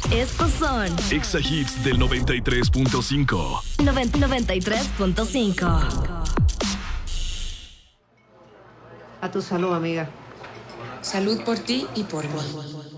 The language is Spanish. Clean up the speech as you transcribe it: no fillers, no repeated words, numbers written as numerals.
Estos son Exa Hits del 93.5. 93.5. A tu salud, amiga. Salud por ti y por mí.